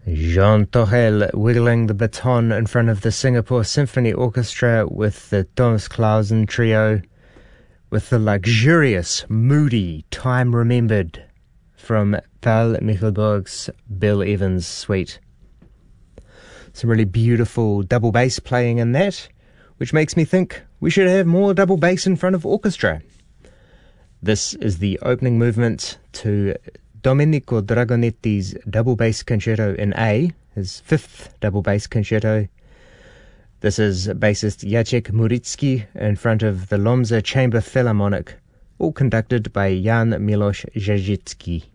Jean Torel wiggling the baton in front of the Singapore Symphony Orchestra with the Thomas Clausen Trio, with the luxurious, moody Time Remembered from Paul Michelberg's Bill Evans Suite. Some really beautiful double bass playing in that, which makes me think we should have more double bass in front of orchestra. This is the opening movement to Domenico Dragonetti's double bass concerto in A, his fifth double bass concerto. This is bassist Jacek Muricki in front of the Lomza Chamber Philharmonic, all conducted by Jan Miloš Žažicki.